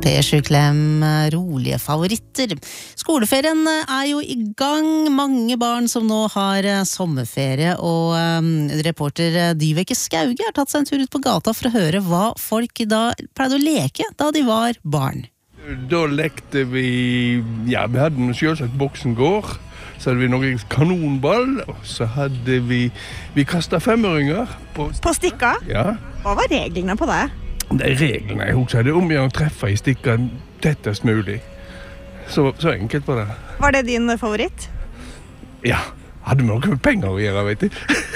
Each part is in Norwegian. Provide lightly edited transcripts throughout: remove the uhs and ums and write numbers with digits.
P7-klem, rolige favoritter. Skoleferien jo I gang. Mange barn som nå har sommerferie, og reporter Dyveke Skauge har tatt seg en tur ut på gata for å høre hva folk da pleide å leke da de var barn. Da lekte vi, vi hadde selvsagt boksengård, så hadde vi noe kanonball, og så hadde vi kastet femøringer på stikka? Ja. Hva var reglene på det? De reglene jeg husker, det om å treffe I stikka tettest mulig. Så enkelt var det. Var det din favoritt? Ja, hadde vi noe med penger å gjøre, vet du.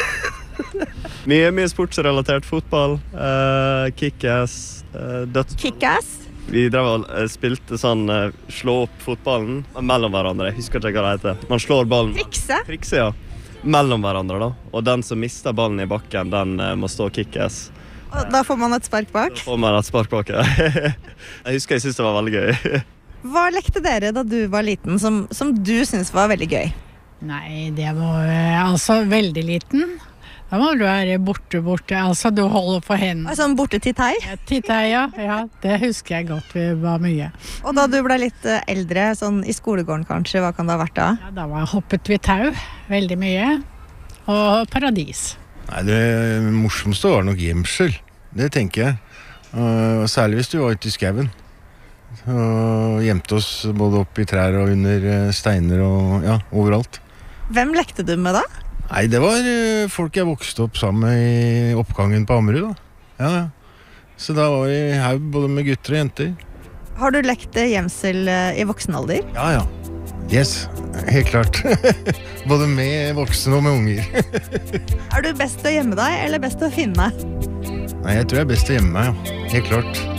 Mye sportsrelatert, fotball, kick-ass, Kick-ass? Vi drev og spilte sånn, slå opp fotballen mellom hverandre, jeg husker ikke hva det heter. Man slår ballen. Trikse, ja. Mellom hverandre da. Og den som mister ballen I bakken, den må stå kick-ass. Og da får man et spark bak? Da får man et spark bak, ja. Jeg husker jeg synes det var veldig gøy. Hva lekte dere da du var liten, som du synes var veldig gøy? Nei, det var altså veldig liten. Da må du være borte, altså du holder på hendene. Altså borte til tei? Til tei, ja, det husker jeg godt, vi var mye. Og da du ble litt eldre, sånn I skolegården kanskje, hva kan det ha vært da? Ja, da hoppet vi tau, veldig mye, og paradis. Nei, det morsomste var nok gjemsel, det tenker jeg. Særlig hvis du var ute I skauen. Og gjemte oss både opp I trær og under steiner og ja, overalt. Hvem lekte du med da? Nei, det var folk jeg vokste opp sammen med I oppgangen på Ammerud da. Ja. Så da var vi her både med gutter og jenter. Har du lekt gjemsel I voksen alder? Ja. Yes, helt klart. Både med voksne og med unger. Du best til å gjemme deg, eller best til å finne? Nei, jeg tror jeg best til å gjemme meg, ja. Helt klart.